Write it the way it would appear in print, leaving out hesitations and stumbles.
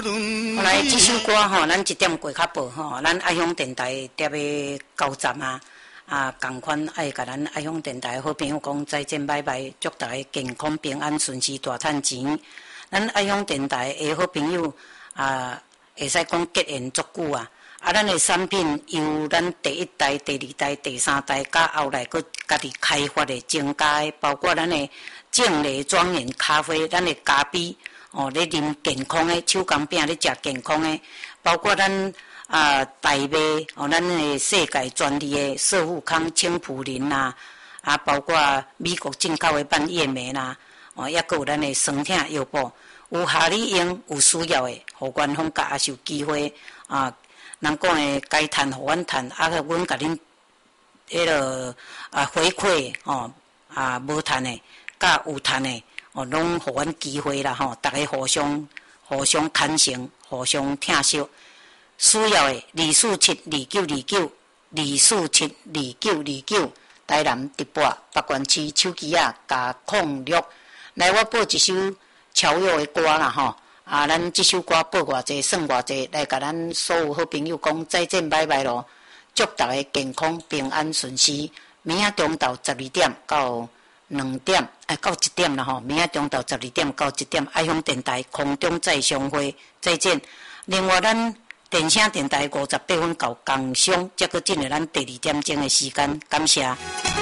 来，这首歌吼，咱一点过较报吼，咱爱乡电台伫咧9站共款爱甲咱爱乡电台好朋友讲再见拜拜，祝大家健康平安顺时大赚钱。咱爱乡电台的好朋友会使讲结缘足久咱的产品由咱第一代、第二代、第三代，甲后来佫家己开发的增加的，包括咱的正丽庄园咖啡，咱的咖啡咧啉健康的，手工饼咧食健康的，包括咱大麦咱的世界专利的色富康、青普林包括美国进口的半叶梅抑佫有咱的酸痛药补，有下里用有需要的，互官方甲也是有机会人讲的该趁互阮趁，阮甲恁迄落回馈无趁的，甲有趁的拢互阮机会啦大家互相坦诚，互相疼惜。需要的2472929，2472929，台南直播北关区手机加06，来我播一首乔佑的歌啦咱这首歌播偌济算偌济，来甲咱所有好朋友讲再见拜拜咯，祝大家健康平安顺时。明仔中昼12点到2点，到1点啦明仔中昼12点到1点，爱乡电台空中再相会，再见。另外，咱电声电台58分到工商，才搁进入咱第2点钟的时间，感谢。